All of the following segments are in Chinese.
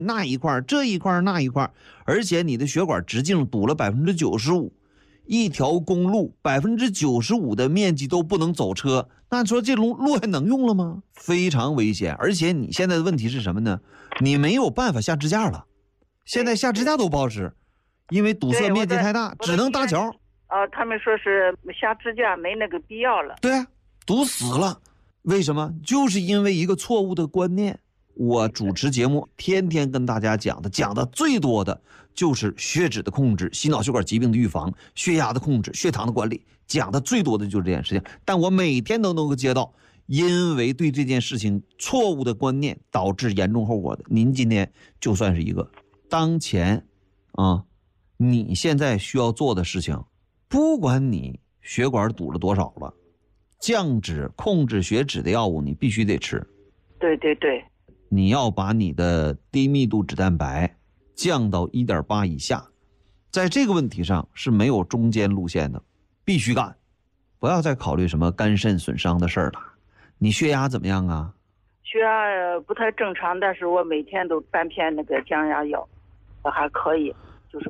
那一块这一块那一块，而且你的血管直径堵了95%，一条公路95%的面积都不能走车，那说这路还能用了吗？非常危险。而且你现在的问题是什么呢？你没有办法下支架了，现在下支架都不好使，因为堵塞面积太大，只能搭桥。 他们说是下支架没那个必要了。 对啊，堵死了。为什么？就是因为一个错误的观念。我主持节目天天跟大家讲的最多的就是血脂的控制、心脑血管疾病的预防、血压的控制、血糖的管理，讲的最多的就是这件事情。但我每天都能够接到因为对这件事情错误的观念导致严重后果的。您今天就算是一个。当前你现在需要做的事情，不管你血管堵了多少了，降脂控制血脂的药物你必须得吃。 对对对， 你要把你的低密度脂蛋白降到 1.8 以下，在这个问题上是没有中间路线的，必须干。不要再考虑什么肝肾损伤的事儿了。你血压怎么样啊？ 血压不太正常，但是我每天都半片那个降压药，还可以，就是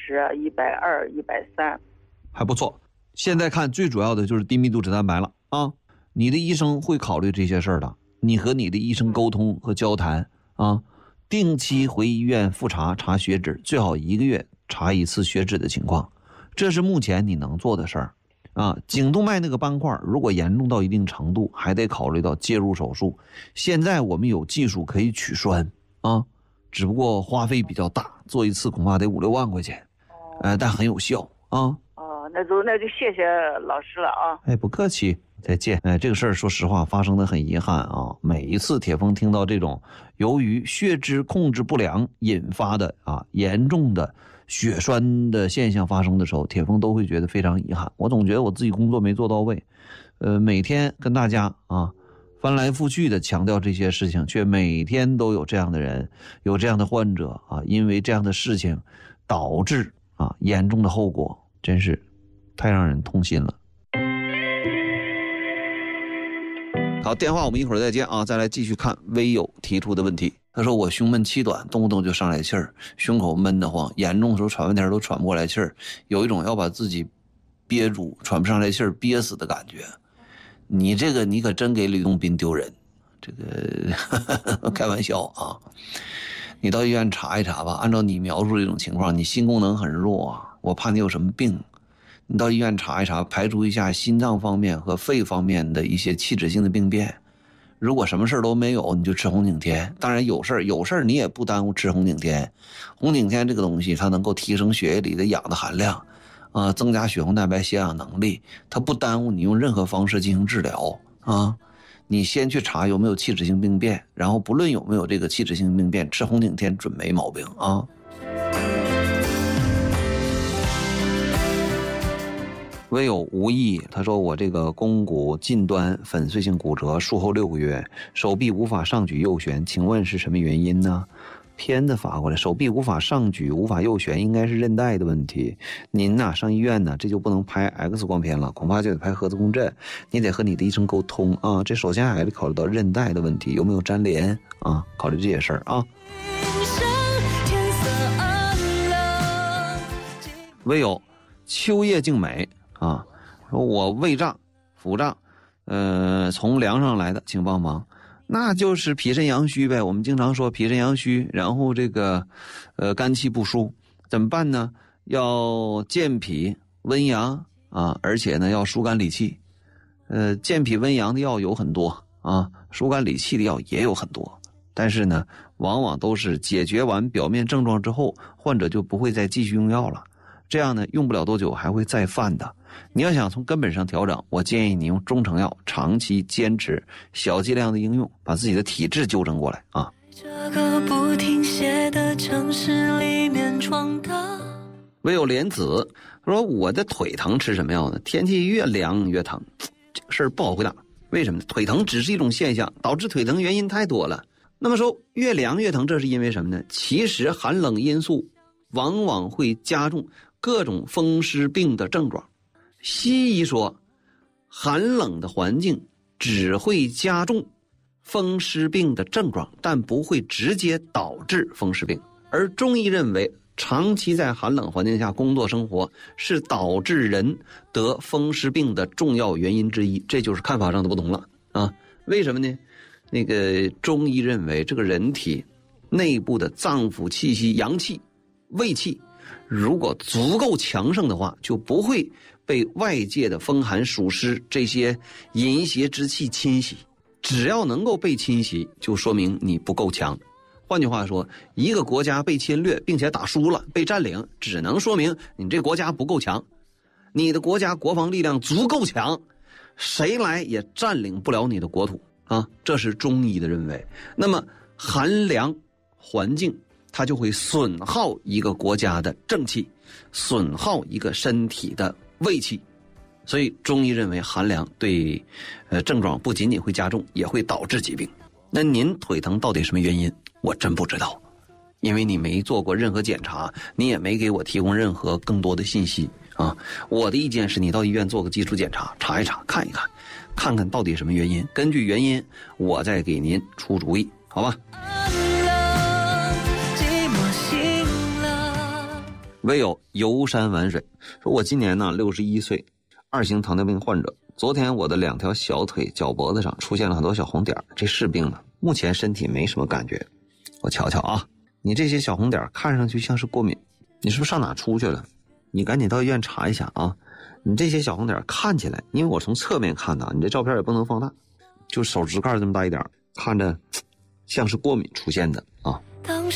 80、120、130， 还不错。现在看最主要的就是低密度脂蛋白了啊！你的医生会考虑这些事儿的，你和你的医生沟通和交谈啊，定期回医院复查查血脂，最好1个月查一次血脂的情况，这是目前你能做的事儿啊。颈动脉那个斑块如果严重到一定程度，还得考虑到介入手术。现在我们有技术可以取栓啊，只不过花费比较大，做一次恐怕得5、6万块钱，但很有效啊。 那就谢谢老师了啊！ 不客气，再见。这个事儿说实话发生的很遗憾啊。每一次铁峰听到这种由于血脂控制不良引发的严重的血栓的现象发生的时候，铁峰都会觉得非常遗憾。我总觉得我自己工作没做到位，每天跟大家翻来覆去的强调这些事情，却每天都有这样的人，有这样的患者因为这样的事情导致严重的后果，真是太让人痛心了。好，电话我们一会儿再接再来继续看微友提出的问题。他说我胸闷气短，动不动就上来气儿，胸口闷得慌，严重的时候喘半天都喘不过来气儿，有一种要把自己憋住喘不上来气儿憋死的感觉。你这个你可真给吕洞宾丢人，这个开玩笑啊！你到医院查一查吧，按照你描述这种情况，你心功能很弱我怕你有什么病。你到医院查一查，排除一下心脏方面和肺方面的一些器质性的病变。如果什么事都没有，你就吃红景天。当然有事你也不耽误吃红景天。红景天这个东西，它能够提升血液里的氧的含量，增加血红蛋白携氧能力，它不耽误你用任何方式进行治疗你先去查有没有器质性病变，然后不论有没有这个器质性病变，吃红景天准没毛病唯有无意，他说我这个肱骨近端粉碎性骨折，术后6个月，手臂无法上举右旋，请问是什么原因呢？片子发过来，手臂无法上举无法右旋，应该是韧带的问题。您上医院这就不能拍 X 光片了，恐怕就得拍核磁共振，你得和你的医生沟通这首先还得考虑到韧带的问题有没有粘连考虑这些事儿唯有秋叶静美说我胃胀腹胀从梁上来的，请帮忙。那就是脾肾阳虚呗，我们经常说脾肾阳虚，然后这个肝气不舒，怎么办呢？要健脾温阳而且呢要疏肝理气。健脾温阳的药有很多疏肝理气的药也有很多，但是呢往往都是解决完表面症状之后，患者就不会再继续用药了，这样呢用不了多久还会再犯的。你要想从根本上调整，我建议你用中成药长期坚持小剂量的应用，把自己的体质纠正过来这个不停歇的城市里面闯荡。 唯有莲子说我的腿疼吃什么药呢？天气越凉越疼，这个事儿不好回答。为什么呢？腿疼只是一种现象，导致腿疼原因太多了。那么说越凉越疼，这是因为什么呢？其实寒冷因素往往会加重各种风湿病的症状。西医说寒冷的环境只会加重风湿病的症状，但不会直接导致风湿病。而中医认为，长期在寒冷环境下工作生活是导致人得风湿病的重要原因之一，这就是看法上的不同了啊。为什么呢？那个中医认为，这个人体内部的脏腑气息、阳气、胃气，如果足够强盛的话，就不会被外界的风寒暑湿这些淫邪之气侵袭。只要能够被侵袭，就说明你不够强。换句话说，一个国家被侵略并且打输了，被占领，只能说明你这个国家不够强。你的国家国防力量足够强，谁来也占领不了你的国土啊！这是中医的认为。那么寒凉环境它就会损耗一个国家的正气，损耗一个身体的胃气。所以中医认为寒凉对症状不仅仅会加重，也会导致疾病。那您腿疼到底什么原因？我真不知道，因为你没做过任何检查，你也没给我提供任何更多的信息啊。我的意见是你到医院做个基础检查，查一查，看一看，看看到底什么原因，根据原因我再给您出主意，好吧？唯有游山玩水说，我今年呢61岁，2型糖尿病患者。昨天我的2条小腿脚脖子上出现了很多小红点，这是病吗？目前身体没什么感觉。我瞧瞧啊，你这些小红点看上去像是过敏，你是不是上哪出去了？你赶紧到医院查一下啊！你这些小红点看起来，因为我从侧面看的，你这照片也不能放大，就手指盖这么大一点，看着像是过敏出现的啊。